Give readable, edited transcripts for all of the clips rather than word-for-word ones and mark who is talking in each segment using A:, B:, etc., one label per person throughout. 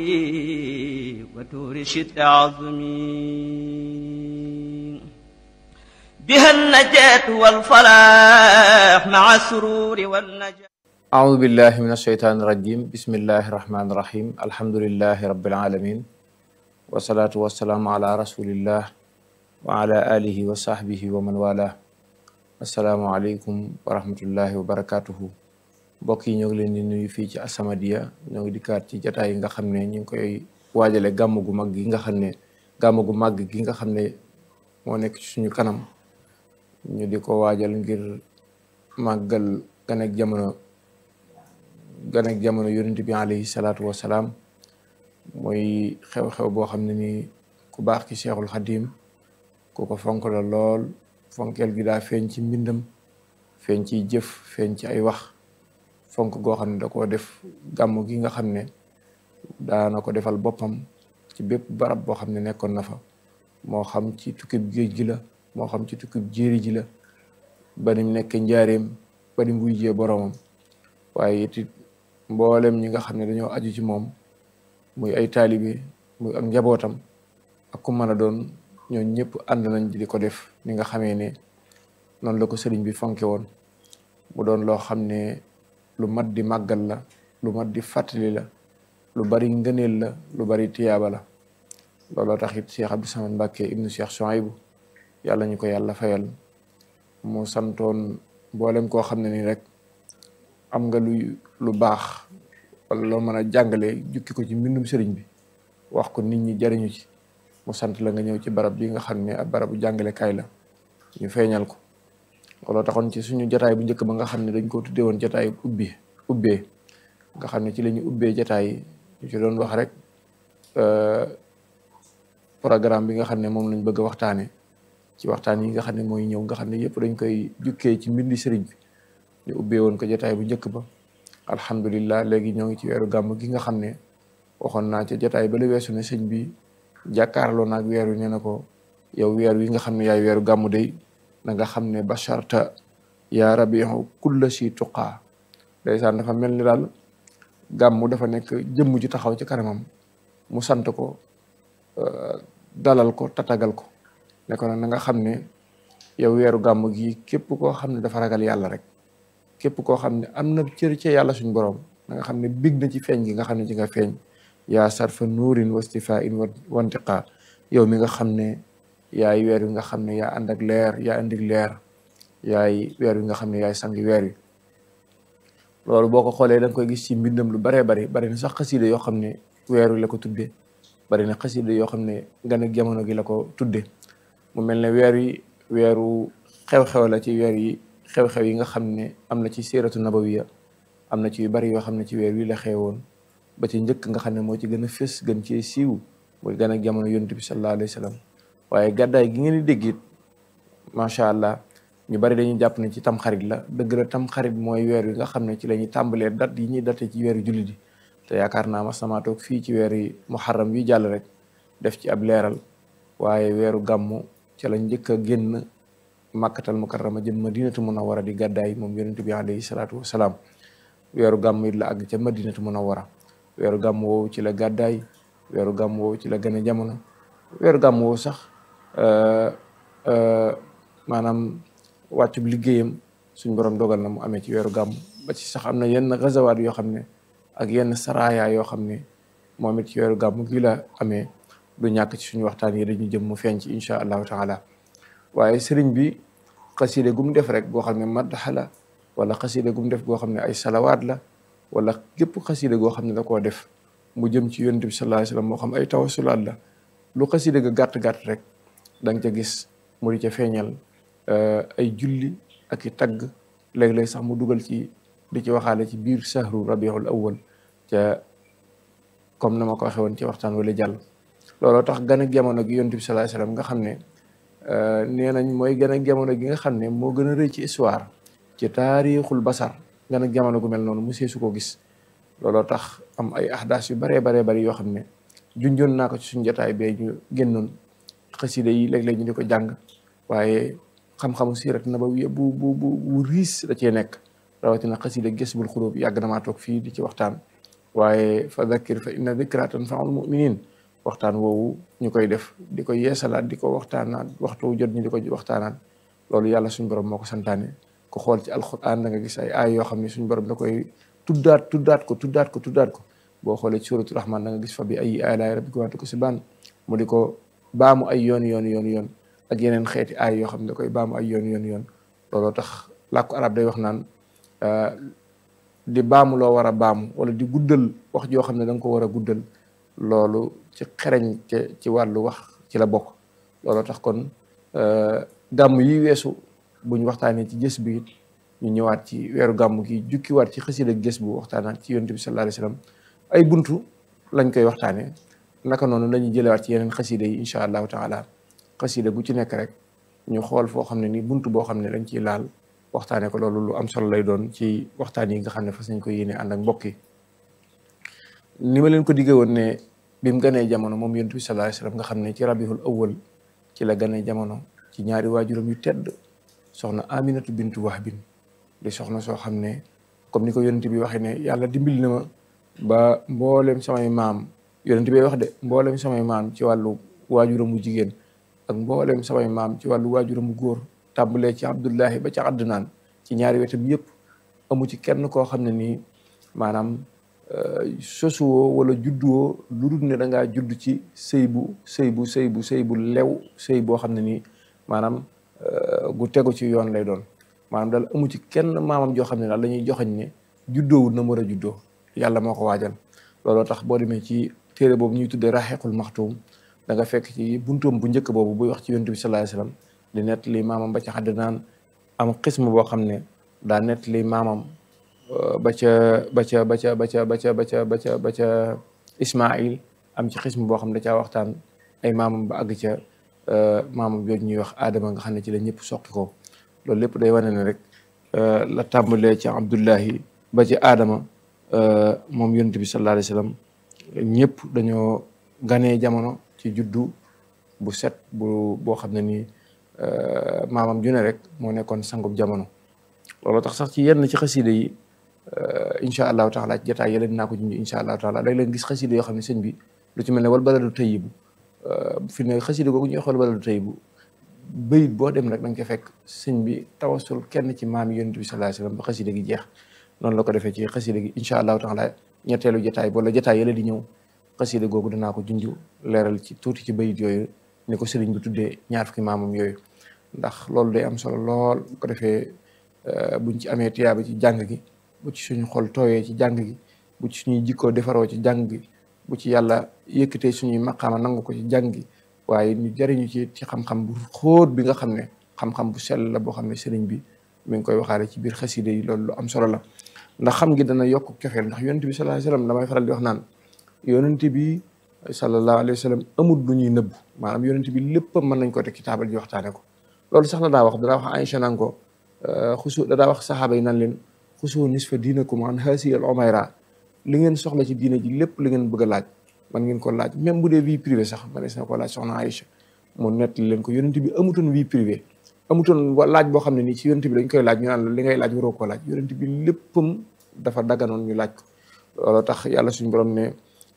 A: وتور شد عظمي بها النجاة والفلاح مع السرور والنجاة.
B: أعوذ بالله من الشيطان الرجيم. بسم الله الرحمن الرحيم. الحمد لله رب العالمين والصلاة والسلام على رسول الله وعلى آله وصحبه ومن والاه. السلام عليكم ورحمة الله وبركاته. mbokk yi ñoo ngi leen di nuyu fii ci As-Samadiyya. ñoo ngi dikkaat ci jotaay yi nga xam ne ñu ngi koy waajale gàmm gu mag gi nga xam ne moo nekk ci suñu kanam. ñu di ko waajal ngir màggal ganek jamono yonent bi alayhi salaatu wasalaam. mooy xew-xew boo xam ne ni ku baax ki Cheikhul Khadim ku ko fonk la lool. fonkeel gi daa feeñ ci mbindam, feeñ ci jëf, feeñ ci ay wax. fonk goo xam ne da koo def gàmm gi nga xam ne daana ko defal boppam ci bépp barab boo xam ne nekkoon na fa, moo xam ci tukkib géej gi la, moo xam ci tukkib jéeri ji la, ba nim nekk njaareem, ba nim wujjee boromam. waaye it mboolem ñi nga xam ne dañoo aju ci moom, muy ay taalibe, muy ak njabootam, ak ku mën a doon, ñoo ñëpp ànd nañ di ko def ni nga xamee ne noonu la ko sëriñ bi fonke woon. mu doon loo xam ne lu mat di màggal la, lu mat di fàttali la, lu bari ngëneel la, lu bari tiyaaba la. looloo tax it Cheikh Abdou Samad Mbacké ibnu Cheikh Souhaïbou, yàlla ñu ko yàlla fayal, mu santoon mboolem koo xam ne ni rek am nga lu baax wala loo mën a jàngale jukki ko ci mbindum sëriñ bi, wax ko nit ñi jariñu ci. mu sant la nga ñëw ci barab bi nga xam ne ab barabu jàngalekaay la, ñu feeñal ko. looloo taxoon ci suñu jataay bu njëkk ba nga xam ne dañ ko tuddee woon jataay ubbee nga xam ne ci la ñu ubbee jataay ñu ci doon wax rek programme bi nga xam ne moom lañ bëgg a waxtaane ci waxtaan yi nga xam ne mooy ñëw, nga xam ne yëpp dañ koy jukkee ci mbindi sëriñ bi. ñu ubbee woon ko jataay bu njëkk ba. alhamdulillah léegi ñoo ngi ci weeru gàmm gi nga xam ne waxoon naa ca jataay ba la weesu ne sëñ bi jàkkaarloo naag weer wi nee na ko, yow weer wi nga xam ne yaay weeru gàmm day na nga xam ne basharta yaa rabihu kulla si tuqaa. ndeysaan dafa mel ni daal gàmm dafa nekk jëmm ju taxaw ci kanamam, mu sant ko, dalal ko, tatagal ko, ne ko nag na nga xam ne yow weeru gàmm gi képp koo xam ne dafa ragal yàlla rek, képp koo xam ne am na cër ci yàlla suñ borom, na nga xam ne big na ci feeñ gi nga xam ne ci nga feeñ. yaa sarfa nuurin wastifaa in wantiqaa, yow mi nga xam ne yaay weer wi nga xam ne yaa ànd ak leer, yaa indi leer, yaay weer wi nga xam ne yaay sangi weer wi. loolu boo ko xoolee da nga koy gis ci mbindam lu baree bari na sax xasida yoo xam ne weer wi la ko tuddee, bari na xasida yoo xam ne gan ak jamono gi la ko tuddee. mu mel ne weer wi weeru xew-xew la ci weer yi, xew-xew yi nga xam ne am na ci siiratu nabawiya, am na ci yu bari yoo xam ne ci weer wi la xewoon. ba ci njëkk nga xam ne moo ci gën a fës, gën cee siiw, muy gan ak jamono yonent bi sallallahu alayhi wa sallam. waaye gàddaay gi ngeen di dégg it macha allah ñu bari dañuy jàpp ne ci tamxarit la. dëgg la tamxarit mooy weer wi nga xam ne ci la ñuy tàmbalee dat yi ñuy date ci weeru jullit yi. te yaakaar naa ma sama toog fii ci weer yi muharram wi jàll rek def ci ab leeral. waaye weeru gàmmu ca la njëkk a génn màkkatal mukarrama jëm madinatu munawwara di gàddaay moom yonent bi alayhi salaatu wasalaam. weeru gàmmu it la àgg ca madinatu munawwara. weeru gàmm woowu ci la gàddaay, weeru gàmm woowu ci la gane jamono, weeru gàmm woowu sax maanaam wàccub liggéeyam suñ borom dogal na mu amee ci weeru gàmm. ba ci sax am na yenn gazawaat yoo xam ne ak yenn saraya yoo xam ne moom it ci weeru gàmm gi la amee. du ñàkk ci suñu waxtaan yi dañu jëm mu feeñ ci incha allahu taala. waaye sëriñ bi xaside gum def rek goo xam ne maddaxa la, wala xaside gum def goo xam ne ay salawaat la, wala gépp xasida goo xam ne da koo def mu jëm ci yonent bi sallallahu alayhi wasallam, moo xam ay tawasulaat la, lu xasida ga gàtt-gàtt rek da nga ca gis mu di ca feeñal ay julli ak i tagg. léeg-léeg sax mu dugal ci di ci waxaale ci biir sahru rabiul awwal ca comme na ma ko waxee woon ci waxtaan wala jàll. looloo tax gan ak jamono gi yonent bi sallallahu alayhi wasallam nga xam ne nee nañ mooy gan ak jamono gi nga xam ne moo gën a rëy ci histoire, ci taarixul basar. gan ak jamono gu mel noonu mu su ko gis. looloo tax am ay ahdaas yu bari yoo xam ne junjoon naa ko ci suñu jotaay bee ñu génnoon. xasida yi léeg-léeg ñu di ko jàng, waaye xam-xamu siirat nabawiyya bu riis da cee nekk. rawatina xasida Jazbul Xuluub yàgg na maa toog fii di ci waxtaan waaye fa dakkir fa inna dikra tanfaul muminin waxtaan woowu ñu koy def di ko yeesalaat di ko waxtaanaat waxtu jot ñu di ko waxtaanaat loolu yàlla suñu borom moo ko santaane ku xool ci alquran da nga gis ay aay yoo xam ne suñu borom da koy tuddaat ko boo xoolee ci suratul rahman da nga gis fa bi ay alaay rabbikuma tukazzibaan mu di ko baamu ay yoon ak yeneen xeeti aay yoo xam ne da koy baamu ay yoon looloo tax làkku arab day wax naan di baamu loo war a baamu wala di guddal wax joo xam ne da nga ko war a guddal loolu ci xereñ ci wàllu wax ci la bokk. looloo tax kon gàmm yi weesu buñ waxtaanee ci gës bi ñu ñëwaat ci weeru gàmm gi jukkiwaat ci xasida gës bu waxtaanaat ci yonent bi sallallahu alayhi wasallam ay buntu lañ koy waxtaanee naka noonu lañuy jëlewaat ci yeneen xasida yi incha allahu taala xasida gu ci nekk rek ñu xool foo xam ne ni buntu boo xam ne dañ ciy laal waxtaanee ko loolu lu am solo lay doon ci waxtaan yi nga xam ne fas nañ ko yéene ànd ak mbokk yi. ni ma leen ko diggee woon ne bi mu ganee jamono moom yonent bi sallallahu alayhi wasallam nga xam ne ci rabiul awwal ci la ganee jamono ci ñaari waajuram yu tedd soxna Aminatu bintu Wahbin di soxna soo xam ne comme ni ko yonent bi waxee ne yàlla dimbali na ma ba mboolem samay maam yonent bi wax de mboolem samay maam ci wàllu waajuramu jigéen ak mboolem samay maam ci wàllu waajuramu góor tàmbalee ci Abdullahi ba ci Adnaan ci ñaari wetam yëpp amu ci kenn koo xam ne nii maanaam sosuwoo wala judduwoo lu dul ne da ngaa judd ci sëy bu lew sëy boo xam ne nii maanaam gu tegu ci yoon lay doon maanaam daal amu ci kenn maamam joo xam ne daal dañuy joxañ ne juddoowul na mu war a juddoo yàlla moo ko waajal. looloo tax boo demee ci téere boobu ñuy tuddee Rahiqul Maxtuum da nga fekk ci buntoom bu njëkk boobu buy wax ci yonent bi sallallahu alayhi wasallam di nett li maamam ba ca Adnaan am xism boo xam ne daa nett li maamam ba ca Ismaïl am ci xism boo xam ne da caa waxtaan ay maamam ba àgg ca maamam jooju ñuy wax Adama nga xam ne ci la ñëpp soqi ko loolu lépp day wane ne rek la tàmbalee ci Abdullahi ba ci Adama moom yonent bi sallallahu alayhi wasallam ñëpp dañoo ganee jamono ci juddu bu set boo xam ne nii maamam ju ne rek moo nekkoon sangub jamono. loolu tax sax ci yenn ci xasida yi incha allahu taala ci jotaay yële dinaa ko junj incha allahu taala day leen gis xasida yoo xam ne sëñ bi lu ci mel ne wal baladu tayyibu fi ne xasida googu ñuy xool baladu tayyibu bayit boo dem rek da nga ko fekk sëñ bi tawasul kenn ci maam yonent bi sallallahu alayhi wasallam ba xasida gi jeex. noonu la ko defee ci xasida gi incha allahu taala ñetteelu jotaay wala jotaay yële di ñëw xasida googu danaa ko junj leeral ci tuuti ci bayit yooyu ni ko sëriñ bi tuddee ñaar fukki maamam yooyu ndax loolu day am solo lool bu ko defee buñ ci amee tiyaaba ci jàng gi bu ci suñu xol tooyee ci jàng gi bu ci suñuy jikkoo defaroo ci jàng gi bu ci yàlla yëkkatee suñuy maqaama nangu ko ci jàng gi waaye ñu jariñu ci xam-xam bu xóot bi nga xam ne xam-xam bu sell la boo xam ne sëriñ bi mi ngi koy waxaale ci biir xasida yi loolu lu am solo la ndax xam ngi dana yokk cofeel ndax yonent bi sallallahu alayhi wasallam damay faral di wax naan yonent bi sallallahu alayhi wasallam amul lu ñuy nëbb maanaam yonent bi lépp mën nañ ko teg ci taabal ji waxtaane ko loolu sax la daa wax Aïcha naan ko xusu da daa wax saxaaba yi naan leen xusu nisfa diinakum an haasi al umayra li ngeen soxla ci diina ji lépp li ngeen bëgg a laaj man ngeen ko laaj même bu dee vie privée sax ma des na ko laaj soxna Aïcha mu nettali leen ko yonent bi amutoon vie privée amutoon laaj boo xam ne nii ci yonent bi dañ koy laaj ñu naan la li ngay laaj waroo koo laaj yonent bi léppam dafa dagganoon ñu laaj ko loolu tax yàlla suñu borom ne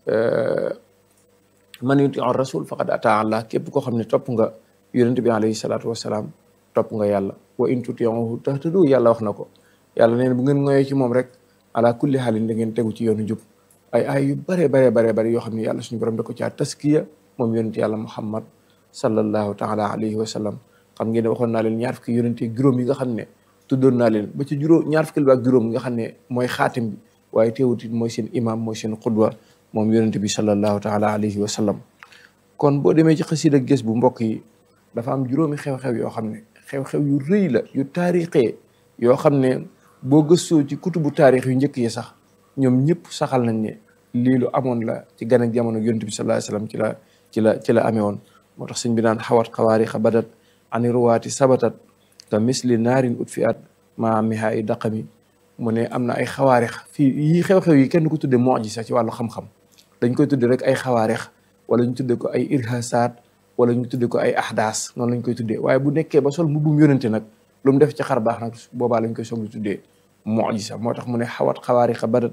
B: man yuti ar rasul faqad ata Allah képp koo xam ne topp nga yonent bi alayhi salaatu wasalaam topp nga yàlla wa in tuti'uhu tahtadu yàlla wax na ko yàlla neen bu ngeen ngoyee ci moom rek ala kulli xaalin da ngeen tegu ci yoonu jub ay yu bare yoo xam ne yàlla suñu borom da ko caa taskiya moom yonent yàlla Muhammad sallallahu taala alayhi wa sallam xam ngeen ne waxoon naa leen ñaar fukki yonent juróom yi nga xam ne tuddoon naa leen ba ci ñaar fukki ak juróom nga xam ne mooy xaatim bi waaye teewut it mooy seen imam mooy seen xudwa moom yonent bi sallallahu taala alayhi wa sallam kon boo demee ci xasida gës bu mbokk yi dafa am juróomi xew-xew yoo xam ne xew-xew yu rëy la yu taarixee yoo xam ne boo gëstoo ci kutubu taarix yu njëkk yi sax ñoom ñëpp saxal nañ ne lii lu amoon la ci gan ak jamono yonent bi sallallahu alayhi wasallam ci la amee woon moo tax sëñ bi naan xawat xawaarixa badat ani ruwaati sabatat te misli naarin ut fi at maa miha ay daqami mu ne am na ay xawaarix fii yii xew-xew yi kenn ko tudde mu'jiza ci wàllu xam-xam dañ koy tudde rek ay xawaarix wala ñu tudde ko ay irhasaat wala ñu tudde ko ay ahdaas noonu lañ koy tuddee waaye bu nekkee ba sol mbubbum yonente nag lu mu def ci xar baax nag boobaa lañ koy soog di tuddee mu'jiza moo tax mu ne xawat xawaarixa badat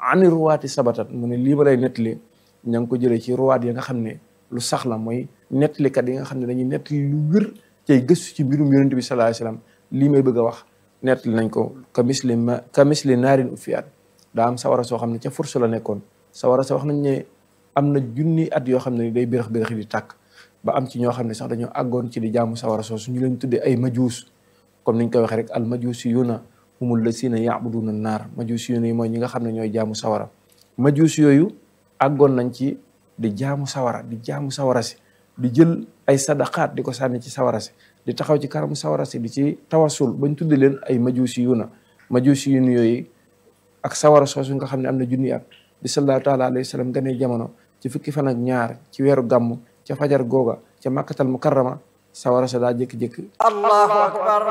B: ani ruwaati sabatat mu ne lii ma lay nettali ña ngi ko jëlee ci ruwaat yi nga xam ne lu sax la mooy nettalikat yi nga xam ne dañuy nettali lu wér cay gëstu ci mbirum yonent bi sallallahu alayhi wasallam lii may bëgg a wax nettali nañ ko ka misli naarin ufiat daa am sawara soo xam ne ca fursu la nekkoon sawara sa wax nañ ne am na junni at yoo xam ne day bérëx bérëx di tàkk ba am ci ñoo xam ne sax dañoo àggoon ci di jaamu sawara soosu ñu leen tuddee ay majuus comme niñ koy waxee rek al majusiyuna humul lasina ya'buduna naar majusiyuna yi mooy ñi nga xam ne ñooy jaamu sawara majuus yooyu àggoon nañ ci di jaamu sawara di jaamu sawara si di jël ay sadaqaat di ko sànni ci sawara si di taxaw ci kanamu sawara si di ci tawasul bañ tudde leen ay majusiyuna yooyu ak sawara soosu nga xam ne am na junni at bi sallallahu taala alayhi wa sallam gane jamono ci fukki fan ak ñaar ci weeru gàmm ca fajar googa ca makkatal mukarrama sawara sa daa jékki-jékki
C: allahu akbar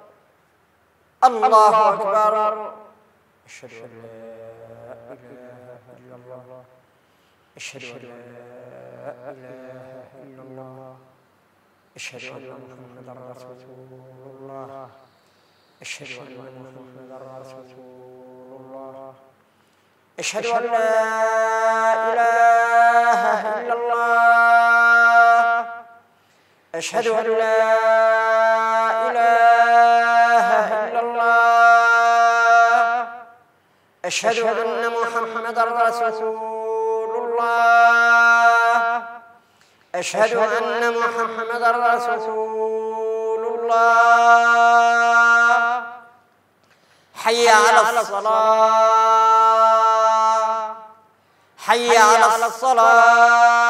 C: allahu akbar ashhadu an la ilaha illa allah ashhadu an la ilaha illa allah ashhadu anna muhammadan rasulullah ashhadu anna muhammadan rasulullah ashhadu an la ilaha illa allah أشهد أن لا إله إلا الله أشهد أن محمدا رسول الله أشهد أن محمدا رسول الله حي على الصلاة حي على الصلاة